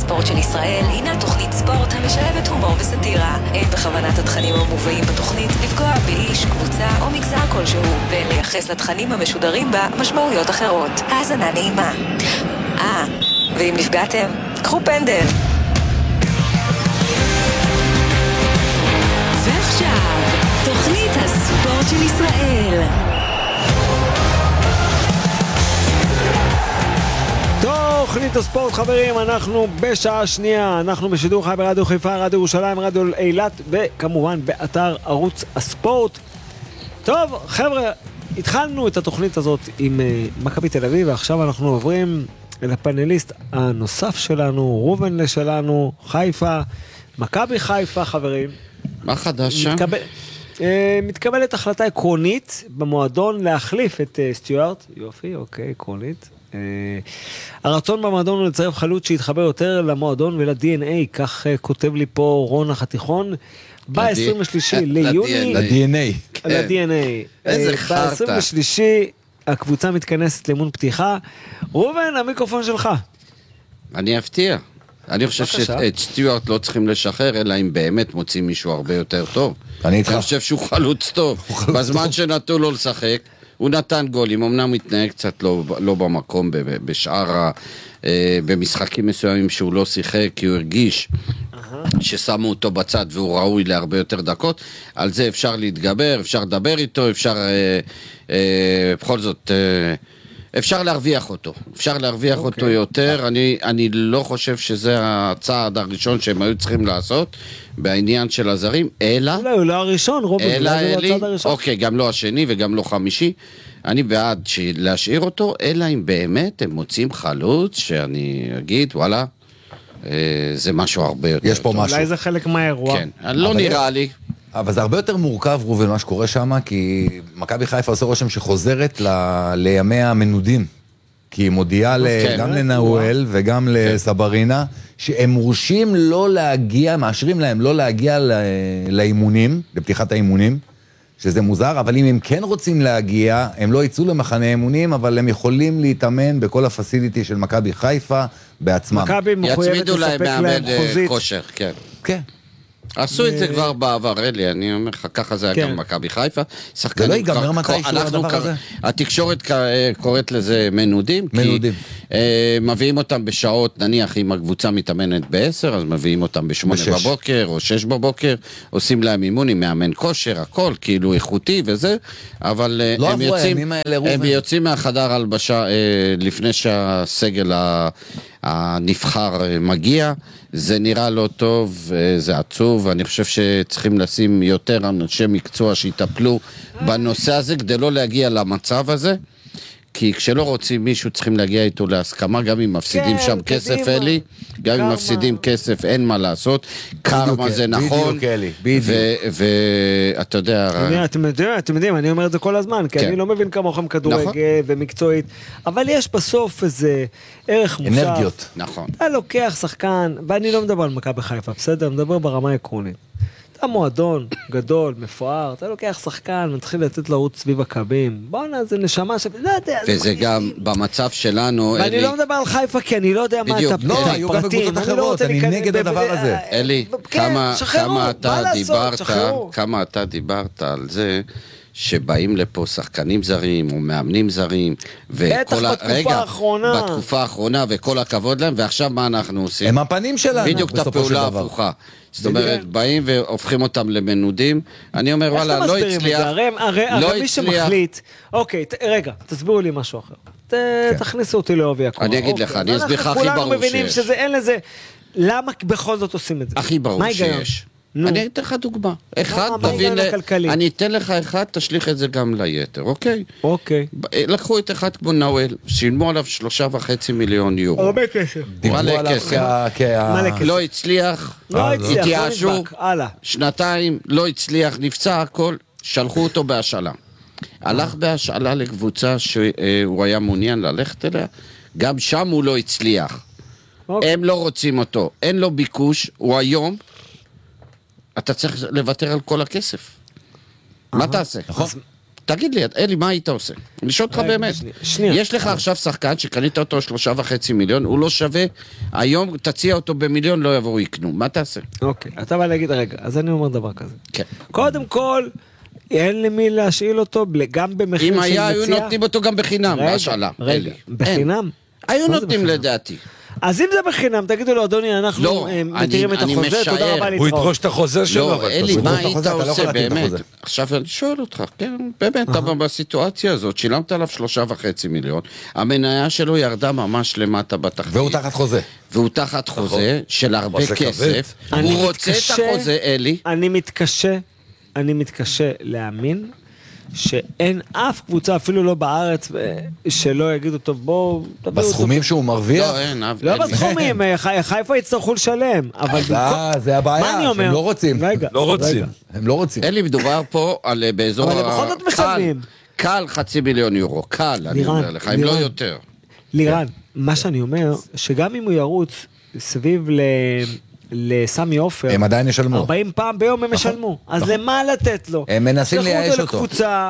הספורט של ישראל הינה תוכנית ספורט המשלבת הומור וסטירה. אין בכוונת התכנים המובאים בתוכנית לפגוע באיש, קבוצה או מגזר כלשהו, ואין לייחס לתכנים המשודרים בה משמעויות אחרות. האזנה נעימה. ואם נפגעתם, קחו פנדל. ועכשיו, תוכנית הספורט של ישראל. תוכנית הספורט, חברים, אנחנו בשעה שנייה, אנחנו בשידור חי ברדיו חיפה, רדיו ירושלים, רדיו אילת, וכמובן באתר ערוץ הספורט. טוב, חבר'ה, התחלנו את התוכנית הזאת עם מכבי תל אביב, ועכשיו אנחנו עוברים אל הפאנליסט הנוסף שלנו, רובן שלנו, חיפה, מכבי חיפה, חברים. מה חדש שם? מתקבלת החלטה עקרונית במועדון להחליף את סטיוארט. יופי, אוקיי, עקרונית. הרצון במועדון הוא לצרף חלוץ שיתחבר יותר למועדון ול-DNA, כך כותב לי פה רון החתיכון, ב-23 ליוני, ל-DNA, איזה חרטה. ב-23 הקבוצה מתכנסת לאימון פתיחה. רובן, המיקרופון שלך. אני אפתיע. אני חושב שאת סטיוארט לא צריכים לשחרר, אלא אם באמת מוצאים מישהו הרבה יותר טוב. אני חושב שהוא חלוץ טוב. בזמן שנתו לו לשחק, הוא נתן גולים, אמנם מתנהג קצת לא במקום בשאר, במשחקים מסוימים שהוא לא שיחק, כי הוא הרגיש ששמו אותו בצד והוא ראוי להרבה יותר דקות. על זה אפשר להתגבר, אפשר לדבר איתו, אפשר בכל זאת אפשר להרוויח אותו, אפשר להרוויח אותו יותר. אני לא חושב שזה הצעד הראשון שהם היו צריכים לעשות בעניין של הזרים, אלא אולי הוא לא הראשון, רוברט, אוקיי, גם לא השני וגם לא חמישי. אני בעד להשאיר אותו, אלא אם באמת הם מוצאים חלוץ שאני אגיד, וואלה, זה משהו הרבה יותר יש פה משהו. אולי זה חלק מהאירוע. כן, לא נראה לי. אבל זה הרבה יותר מורכב, רובן, מה שקורה שם, כי מכבי חיפה עושה רושם שחוזרת לימי המנודים. כי היא מודיעה גם לנאואל וגם לסברינה, שהם מורשים לא להגיע, מאשרים להם לא להגיע לאימונים, לפתיחת האימונים, שזה מוזר, אבל אם הם כן רוצים להגיע, הם לא יצאו למחנה אימונים, אבל הם יכולים להתאמן בכל הפסיליטי של מכבי חיפה בעצמם. מכבי מחויבת לספק להם חוזית. כושר, כן. כן. עשו את זה כבר בעבר, אלי, אני אומר לך, ככה זה היה גם מכבי חיפה. זה לא ייגמר מתישהו הדבר הזה? התקשורת קוראת לזה מנודים, כי מביאים אותם בשעות, נניח אם הקבוצה מתאמנת ב-10, אז מביאים אותם ב-8 בבוקר או 6 בבוקר, עושים להם אימון עם מאמן כושר, הכל, כאילו איכותי וזה, אבל הם יוצאים מהחדר הלבשה לפני שהסגל הנבחר מגיע. זה נראה לא טוב, זה עצוב, אני חושב שצריכים לשים יותר אנשי מקצוע שיטפלו בנושא הזה, כדי לא להגיע למצב הזה, כי כשלא רוצים מישהו צריכים להגיע איתו להסכמה, גם אם מפסידים שם כסף, אלי, גם אם מפסידים כסף, אין מה לעשות, קרמה זה נכון, ואתה יודע... אתם יודעים, אני אומר את זה כל הזמן, כי אני לא מבין כמוכם כדורגל ומקצועית, אבל יש בסוף איזה ערך מוסף. אנרגיות. נכון. אתה לוקח שחקן, ואני לא מדבר על מכבי חיפה, בסדר? מדבר ברמה העקרונית. אתה מועדון גדול, מפואר, אתה לוקח שחקן, מתחיל לתת לרוץ סביב הקבים, בוא'נה, זה נשמה וזה גם במצב שלנו, אלי... ואני לא מדבר על חיפה, כי אני לא יודע מה אתה פרטים. לא, היו גם בקבוצות אחרות, אני נגד הדבר הזה. אלי, כמה אתה דיברת על זה, שבאים לפה שחקנים זרים, או מאמנים זרים, בטח בתקופה האחרונה, וכל הכבוד להם, ועכשיו מה אנחנו עושים? הם הפנים שלנו. בדיוק את הפעולה ההפוכה. זאת אומרת, באים והופכים אותם למנודים. אני אומר, וואלה, לא הצליח. הרי מי שמחליט, אוקיי, רגע, תסבירו לי משהו אחר. תכניסו אותי לעובי הקורה. אני אגיד לך, אני אסביר לך הכי ברור שיש. כולנו מבינים שזה אין לזה, למה בכל זאת עושים את זה? הכי ברור שיש. אני אתן לך דוגמה. אני אתן לך אחד, תשליך את זה גם ליתר, אוקיי? אוקיי. לקחו את אחד כמו נאואל, שילמו עליו 3.5 מיליון יורו. הרבה כסף. לא הצליח, התייאשו, שנתיים, לא הצליח, נפצע הכל, שלחו אותו בהשאלה. הלך בהשאלה לקבוצה שהוא היה מעוניין ללכת אליה, גם שם הוא לא הצליח. הם לא רוצים אותו, אין לו ביקוש, הוא היום, אתה צריך לוותר על כל הכסף. מה תעשה? תגיד לי, אלי, מה היית עושה? אני שואל אותך באמת. יש לך עכשיו שחקן שקנית אותו 3.5 מיליון, הוא לא שווה, היום תציע אותו במיליון, לא יבואו יקנו. מה תעשה? אוקיי, אתה בא להגיד, רגע, אז אני אומר דבר כזה. כן. קודם כל, אין למי להשאיל אותו, גם במחיר של מציאה. אם היו נותנים אותו גם בחינם, בהשאלה. רגע, בחינם? היו נותנים לדעתי. אז אם זה בחינם, תגידו לו, אדוני, אנחנו מתירים את החוזה, תודה רבה להתראות. הוא ידרוש את החוזה שלו. לא, אלי, מה היית עושה באמת? עכשיו אני שואל אותך, כן, באמת, אבל בסיטואציה הזאת, שילמת עליו 3.5 מיליון, המניה שלו ירדה ממש למטה בתחתית. והוא תחת חוזה. והוא תחת חוזה של הרבה כסף. הוא רוצה את החוזה, אלי. אני מתקשה להאמין שאין אף קבוצה, אפילו לא בארץ, שלא יגידו, טוב, בואו... בסכומים שהוא מרוויח? לא, אין. לא בסכומים, חיפה יצטרכו לשלם, אבל... זה הבעיה, הם לא רוצים. הם לא רוצים. אין לי מדובר פה על באזור... אבל בכל זאת משלמים. קל 500,000 יורו, קל, אני אומר לך, אם לא יותר. לירן, מה שאני אומר, שגם אם הוא ירוץ סביב לסמי אופר, הם עדיין ישלמו. 40 פעם ביום הם ישלמו. אז למה לתת לו? הם מנסים לייאש אותו.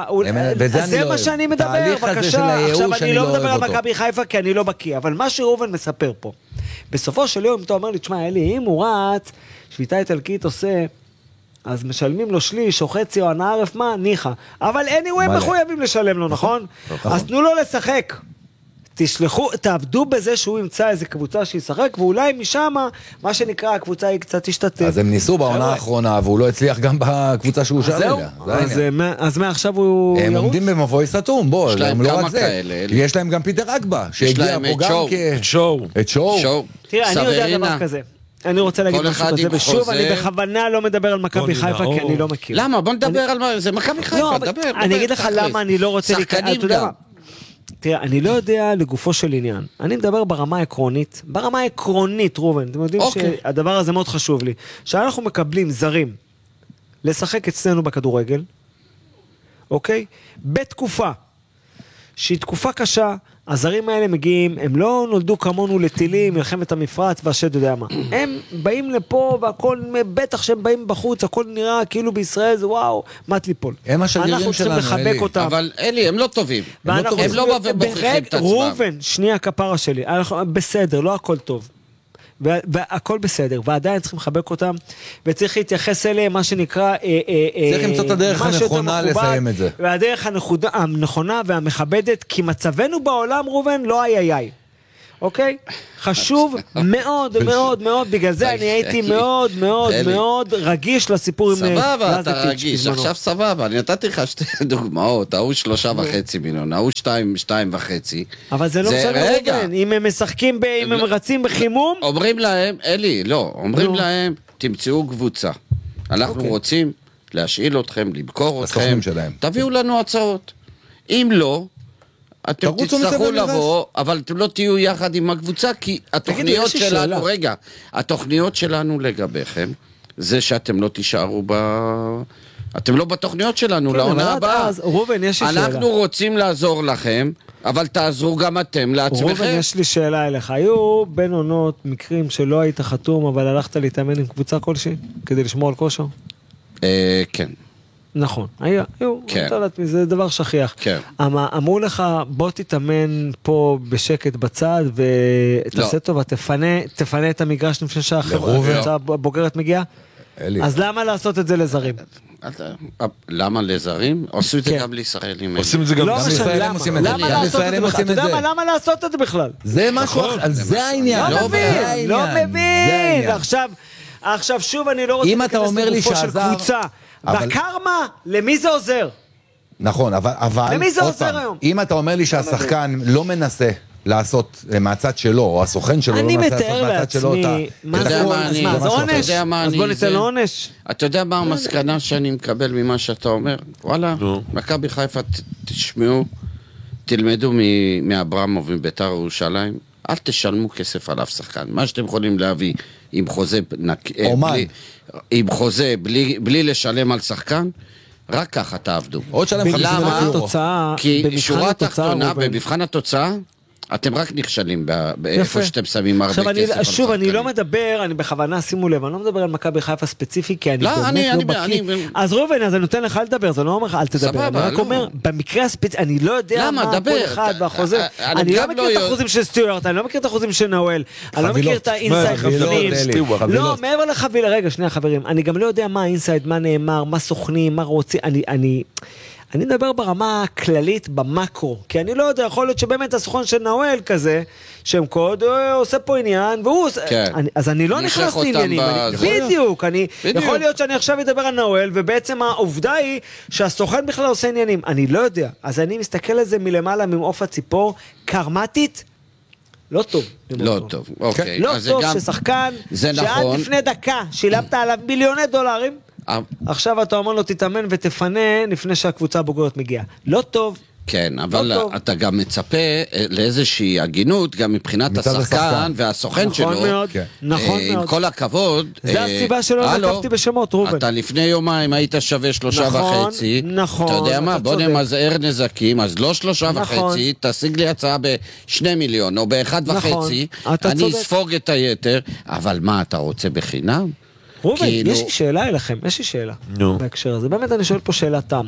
זה מה שאני מדבר, בבקשה. עכשיו אני לא מדבר על מכבי חיפה כי אני לא בקיא, אבל מה שראובן מספר פה, בסופו של יום, אתה אומר לי, תשמע, אלי, אם הוא רץ, שביתה איטלקית עושה, אז משלמים לו שליש או חצי או הנאה ערף, מה? ניחה. אבל anyway, הם מחויבים לשלם לו, נכון? אז תנו לו לשחק. תשלחו, תעבדו בזה שהוא ימצא איזה קבוצה שישחק, ואולי משם, מה שנקרא, הקבוצה היא קצת תשתתף. אז הם ניסו בעונה האחרונה, והוא לא הצליח גם בקבוצה שהוא שאל אליה. אז מעכשיו הוא... הם עומדים במבוי סתום, בוא, הם לא רק זה. יש להם גם פיטר אגבה, שהגיע פה גם את שואו. תראה, אני יודע דבר כזה. אני רוצה להגיד משהו כזה, ושוב, אני בכוונה לא מדבר על מכבי חיפה, כי אני לא מכיר. למה? בוא נדבר על מה, זה מכבי חיפה, דבר. אני אגיד לך למה אני לא רוצה... שחקנים גם. תראה, אני לא יודע לגופו של עניין. אני מדבר ברמה העקרונית. ברמה העקרונית, רובן. אתם יודעים שהדבר הזה מאוד חשוב לי. שאנחנו מקבלים זרים לשחק אצלנו בכדורגל, אוקיי? בתקופה שהיא תקופה קשה, הזרים האלה מגיעים, הם לא נולדו כמונו לטילים, מלחמת המפרץ והשד יודע מה. הם באים לפה והכל, בטח שהם באים בחוץ, הכל נראה כאילו בישראל זה וואו, מת ליפול. הם השגרירים שלנו, אלי. אבל אלי, הם לא טובים. הם לא מוכיחים את עצמם. רובן, שנייה כפרה שלי, בסדר, לא הכל טוב. והכל בסדר, ועדיין צריכים לחבק אותם, וצריך להתייחס אליהם, מה שנקרא... צריך למצוא את הדרך הנכונה לסיים את זה. והדרך הנכונה והמכבדת, כי מצבנו בעולם, רובן, לא איי. אוקיי? חשוב מאוד מאוד מאוד, בגלל זה אני הייתי מאוד מאוד מאוד רגיש לסיפור עם... סבבה, אתה רגיש, עכשיו סבבה, אני נתתי לך שתי דוגמאות, ההוא 3.5 מיליון, ההוא 2.5. אבל זה לא משנה רובן, אם הם משחקים, אם הם רצים בחימום... אומרים להם, אלי, לא, אומרים להם, תמצאו קבוצה. אנחנו רוצים להשאיל אתכם, למכור אתכם, תביאו לנו הצעות. אם לא... אתם תצטרכו לבוא, אבל אתם לא תהיו יחד עם הקבוצה, כי התוכניות שלנו, רגע, התוכניות שלנו לגביכם, זה שאתם לא תישארו אתם לא בתוכניות שלנו, לעונה הבאה. רובן, יש לי שאלה. אנחנו רוצים לעזור לכם, אבל תעזרו גם אתם לעצמכם. רובן, יש לי שאלה אליך. היו בין עונות מקרים שלא היית חתום, אבל הלכת להתאמן עם קבוצה כלשהי, כדי לשמור על כושר? כן. נכון, היו, זה דבר שכיח. אמרו לך, בוא תתאמן פה בשקט בצד, ותעשה טובה, תפנה את המגרש לפני שהקבוצה הבוגרת מגיעה. אז למה לעשות את זה לזרים? למה לזרים? עשו את זה גם לישראלים. עושים את זה גם לישראלים עושים את זה. אתה יודע למה לעשות את זה בכלל? זה משהו, זה העניין. לא מבין. עכשיו שוב אני לא רוצה להיכנס לגופו של קבוצה. בקרמה, למי זה עוזר? נכון, אבל... למי זה עוזר היום? אם אתה אומר לי שהשחקן לא מנסה לעשות מהצד שלו, או הסוכן שלו לא מנסה לעשות מהצד שלו, זה עונש? אז בוא ניתן לו עונש. אתה יודע מה המסקנה שאני מקבל ממה שאתה אומר? וואלה, מכבי חיפה, תשמעו, תלמדו מאברמוב מביתר ירושלים, אל תשלמו כסף על אף שחקן. מה שאתם יכולים להביא עם חוזה עם חוזה בלי לשלם על שחקן, רק ככה תעבדו. עוד שלם 50,000 יורו. כי שורה תחתונה, במבחן התוצאה, אתם רק נכשלים באיפה שאתם שמים הרבה כסף על שחקנים. שוב, אני לא מדבר, אני בכוונה, שימו לב, אני לא מדבר על מכבי חיפה ספציפי, כי אני באמת לא בקיא. אז ראובן, אז אני נותן לך לדבר, זה לא אומר לך, אל תדבר. אני רק אומר, במקרה הספציפי, אני לא יודע מה כל אחד והחוזים. אני לא מכיר את החוזים של סטיוארט, אני לא מכיר את החוזים של נאואל, אני לא מכיר את האינסייד חבילים. לא, מעבר לחבילה, רגע, שני החברים, אני גם לא יודע מה האינסייד, מה נאמר, מה סוכנים, מה רוצים, אני מדבר ברמה הכללית במקרו, כי אני לא יודע, יכול להיות שבאמת הסוכן של נאואל כזה, שם קוד, עושה פה עניין, והוא אז אני לא נכנס לעניינים, בדיוק, יכול להיות שאני עכשיו אדבר על נאואל, ובעצם העובדה היא שהסוכן בכלל עושה עניינים, אני לא יודע, אז אני מסתכל על זה מלמעלה ממעוף הציפור, קרמטית, לא טוב. לא טוב, אוקיי. לא טוב ששחקן, שעד לפני דקה שילמת עליו $מיליוני, עכשיו אתה אומר לו תתאמן ותפנה לפני שהקבוצה הבוגרת מגיעה. לא טוב. כן, אבל אתה גם מצפה לאיזושהי הגינות, גם מבחינת השחקן והסוכן שלו. נכון מאוד, נכון מאוד. עם כל הכבוד. זה הסיבה שלא נקבתי בשמות, רובן. אתה לפני יומיים היית שווה 3.5. נכון. אתה יודע מה, בוא נמזער נזקים, אז לא 3.5, תשיג לי הצעה ב2 מיליון או ב1.5, אני אספוג את היתר, אבל מה אתה רוצה בחינם? רובן, יש לי שאלה אליכם, יש לי שאלה בהקשר הזה, באמת אני שואל פה שאלה תם,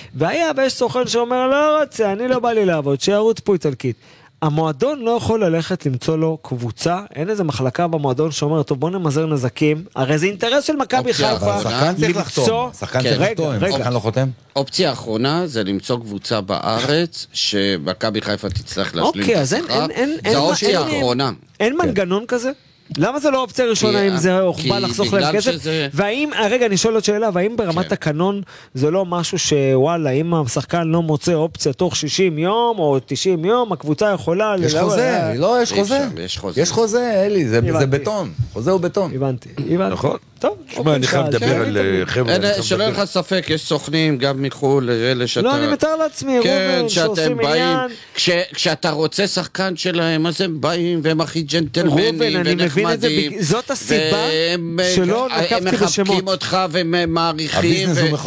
ויש סוכן שאומר לא רוצה, אני לא בא לי לעבוד, שיערוץ פה איטלקית, המועדון לא יכול ללכת למצוא לו קבוצה, אין איזה מחלקה במועדון שאומר טוב בוא נמזער נזקים, הרי זה אינטרס של מכבי חיפה, שחקן צריך לחתום, שחקן צריך לחתום, שחקן לא חותם. אופציה האחרונה זה למצוא קבוצה בארץ שמכבי חיפה תצטרך להשלים את השכר, זה האופציה האחרונה. אין מנגנון כזה? למה זה לא אופציה ראשונה אם זה בא לחסוך להם כסף? והאם, רגע אני שואל עוד שאלה, והאם ברמת הקנון זה לא משהו שוואלה, אם השחקן לא מוצא אופציה תוך 60 יום או 90 יום, הקבוצה יכולה... יש חוזה, לא, יש חוזה. יש חוזה, אלי, זה בטון. חוזה הוא בטון. הבנתי. נכון. טוב, שמע, אני חייב לדבר על חבר'ה. שלא לך ספק, יש סוכנים גם מחול, אלה שאתה... לא, אני מתאר לעצמי, רובן, שעושים עניין. כשאתה רוצה שחקן שלהם, אז הם באים, והם הכי ג'נטלמנים ונחמדים. זאת הסיבה שלא נקבתי בשמות. הם מחבקים אותך ומעריכים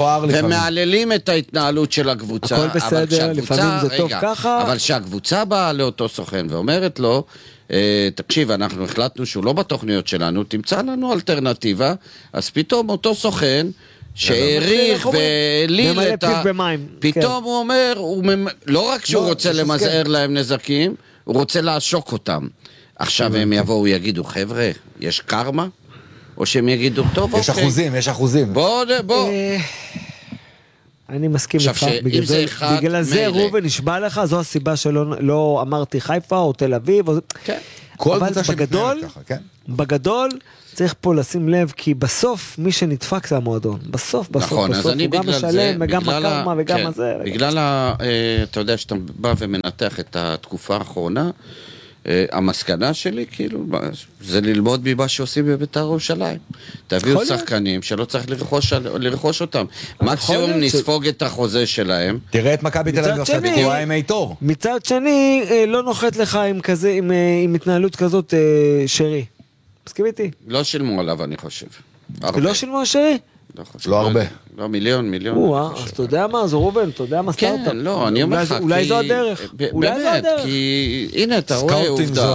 ומעללים את ההתנהלות של הקבוצה. הכל בסדר, לפעמים זה טוב ככה. אבל שהקבוצה באה לאותו סוכן ואומרת לו, תקשיב, אנחנו החלטנו שהוא לא בתוכניות שלנו, תמצא לנו אלטרנטיבה, אז פתאום אותו סוכן שהעריך והעליל את פתאום הוא אומר, לא רק שהוא רוצה למזער להם נזקים, הוא רוצה לעשוק אותם. עכשיו הם יבואו, יגידו, חבר'ה, יש קרמה? או שהם יגידו, טוב, אוקיי. יש אחוזים. בוא. אני מסכים לך, בגלל זה רובן נשבע לך, זו הסיבה שלא אמרתי חיפה או תל אביב, אבל בגדול צריך פה לשים לב, כי בסוף מי שנדפק זה המועדון, בסוף הוא גם משלם וגם הקרמה וגם הזה. בגלל, אתה יודע שאתה בא ומנתח את התקופה האחרונה, המסקנה שלי, כאילו, זה ללמוד ממה שעושים בבית"ר ירושלים. תביאו שחקנים שלא צריך לרכוש אותם. מקסימום נספוג את החוזה שלהם. תראה את מכבי תל אביב עכשיו, תראה עם איתור. מצד שני, לא נוחת לך עם התנהלות כזאת שרי. מסכים איתי? לא שילמו עליו, אני חושב. לא שילמו על שרי? לא הרבה. לא, מיליון. אז אתה יודע מה, זה רובן, אתה יודע מה סטארט-אפ. כן, לא, אני אומר לך, אולי זו הדרך. באמת, כי הנה, אתה רואה עובדה.